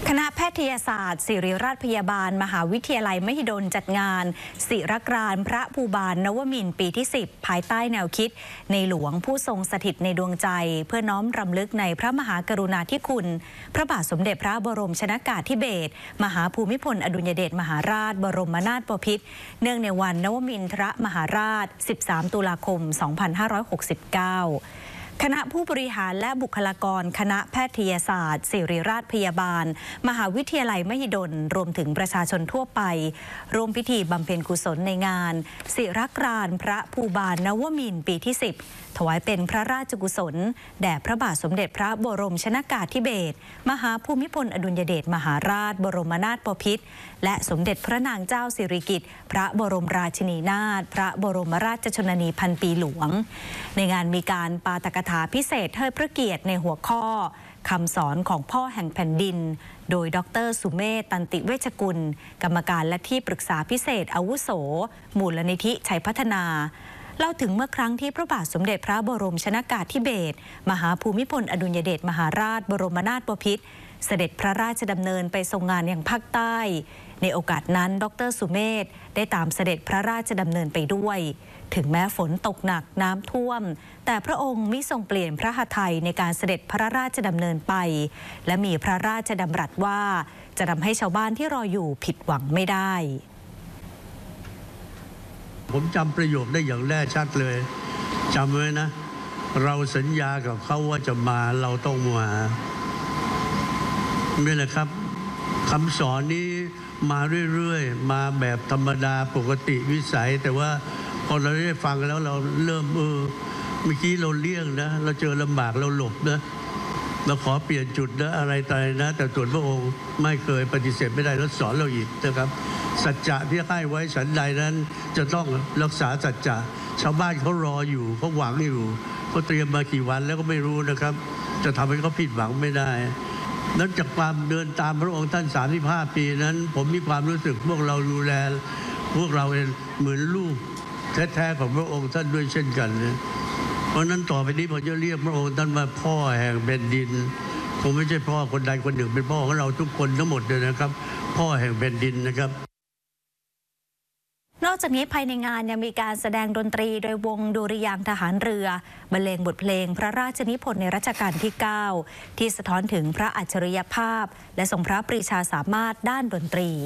คณะแพทยศาสตร์ศิริราชพยาบาลมหาวิทยาลัยมหิดลจัดงานศิรกรานต์พระภูบาลนวมินทร์ปีที่ 10ภายใต้แนวคิดในหลวงผู้ทรงสถิตในดวงใจเพื่อน้อมรำลึกในพระมหากรุณาธิคุณพระบาทสมเด็จพระบรมชนกาธิเบศรมหาภูมิพลอดุลยเดชมหาราชบรมนาถบพิตรเนื่องในวันนวมินทรมหาราช13ตุลาคม2569คณะผู้บริหารและบุคลากรคณะแพทยศาสตร์ศิริราชพยาบาลมหาวิทยาลัยมหิดลรวมถึงประชาชนทั่วไปร่วมพิธีบำเพ็ญกุศลในงานศิรกรานต์พระภูบาลนวมินทร์ปีที่ 10ถวายเป็นพระราชกุศลแด่พระบาทสมเด็จพระบรมชนกาธิเบศรมหาภูมิพลอดุลยเดชมหาราชบรมนาถบพิตรและสมเด็จพระนางเจ้าสิริกิติ์พระบรมราชินีนาถพระบรมราชชนนีพันปีหลวงในงานมีการปาฐกถาพิเศษเทิดพระเกียรติในหัวข้อคำสอนของพ่อแห่งแผ่นดินโดยดร.สุเมธ ตันติเวชกุลกรรมการและที่ปรึกษาพิเศษอาวุโสมูลนิธิชัยพัฒนาเล่าถึงเมื่อครั้งที่พระบาทสมเด็จพระบรมชนกาธิเบศรมหาภูมิพลอดุลยเดชมหาราชบรมนาถบพิตรเสด็จพระราชดำเนินไปทรงงานยังภาคใต้ในโอกาสนั้นดร.สุเมธได้ตามเสด็จพระราชดำเนินไปด้วยถึงแม้ฝนตกหนักน้ำท่วมแต่พระองค์มิทรงเปลี่ยนพระหทัยในการเสด็จพระราชดำเนินไปและมีพระราชดำรัสว่าจะทำให้ชาวบ้านที่รออยู่ผิดหวังไม่ได้ผมจำประโยคได้อย่างแน่ชัดเลยจำไว้นะเราสัญญากับเขาว่าจะมาเราต้องมานี่แหละครับคำสอนนี้มาเรื่อยๆมาแบบธรรมดาปกติวิสัยแต่ว่าพอเราได้ฟังแล้วเราเริ่มเมื่อกี้เราเลี่ยงนะเราเจอลำบากเราหลบนะเราขอเปลี่ยนจุดนะอะไรตายนะแต่ส่วนพระองค์ไม่เคยปฏิเสธไม่ได้แล้วสอนเราอีกนะครับสัจจะที่ให้ไว้ฉันใดนั้นจะต้องรักษาสัจจะชาวบ้านเขารออยู่เขาหวังอยู่เขาเตรียมมากี่วันแล้วก็ไม่รู้นะครับจะทำให้เขาผิดหวังไม่ได้นั้นจากความเดินตามพระองค์ท่าน35 ปีนั้นผมมีความรู้สึกพวกเราดูแลพวกเราเองเหมือนลูกแท้ๆของพระองค์ท่านด้วยเช่นกันนะเพราะนั้นต่อไปนี้ผมจะเรียกพระองค์ท่านว่าพ่อแห่งแผ่นดินผมไม่ใช่พ่อคนใดคนหนึ่งเป็นพ่อของเราทุกคนทั้งหมดเลยนะครับพ่อแห่งแผ่นดินนะครับนอกจากนี้ภายในงานยังมีการแสดงดนตรีโดยวงดุริยางค์ทหารเรือบรรเลงบทเพลงพระราชนิพนธ์ในรัชกาลที่ 9ที่สะท้อนถึงพระอัจฉริยภาพและทรงพระปรีชาสามารถด้านดนตรี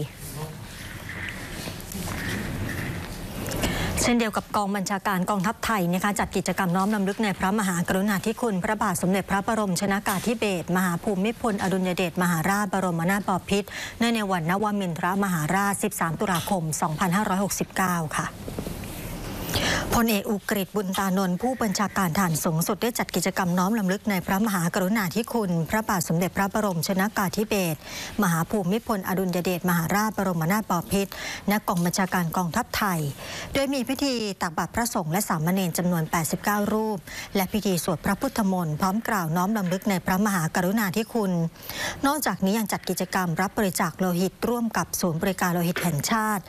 เช่นเดียวกับกองบัญชาการกองทัพไทยนะคะจัดกิจกรรมน้อมรำลึกในพระมหากรุณาธิคุณพระบาทสมเด็จพระบรมชนกาธิเบศรมหาภูมิพลอดุลยเดชมหาราชบรมนาถบพิตรในวันนวมินทรมหาราช13ตุลาคม2569ค่ะพลเอกอุกฤษ บุญตานนท์ผู้บัญชาการทหารสูงสุดได้จัดกิจกรรมน้อมรำลึกในพระมหากรุณาธิคุณพระบาทสมเด็จพระบรมชนกาธิเบศรมหาภูมิพลอดุลยเดชมหาราชบรมนาถบพิตรณกองบัญชาการกองทัพไทยโดยมีพิธีตักบาตรพระสงฆ์และสามเณรจำนวน89รูปและพิธีสวดพระพุทธมนต์พร้อมกล่าวน้อมรำลึกในพระมหากรุณาธิคุณนอกจากนี้ยังจัดกิจกรรมรับบริจาคโลหิตร่วมกับศูนย์บริการโลหิตแห่งชาติ